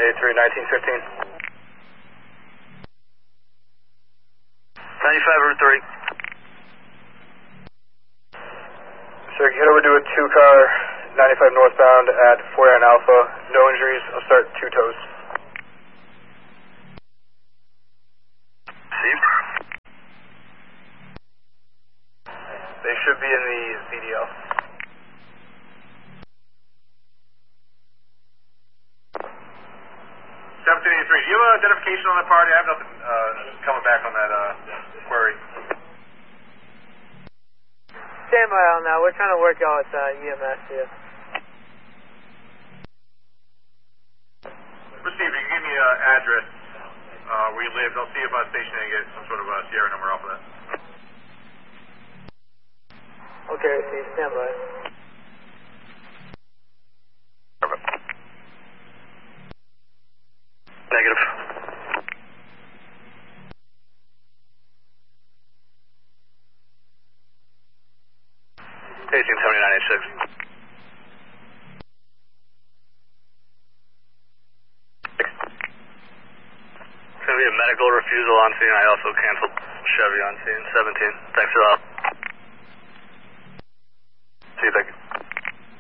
1915. 95 Route 3. Sir, head over to a 2-car, 95 northbound at 49 Alpha. No injuries. I'll start 2 toes. Received. They should be in the VDL. Do you have identification on that party? I have nothing coming back on that query. Stand by on that. We're trying to work y'all with EMS here. Receive, you can give me an address where you live. I'll see if station and get some sort of Sierra number off of that. Okay, receive. Stand by. Negative. Eighteen 7986. It's going to be a medical refusal on scene. I also canceled Chevy on scene. 17. Thanks a lot. See you, thank you.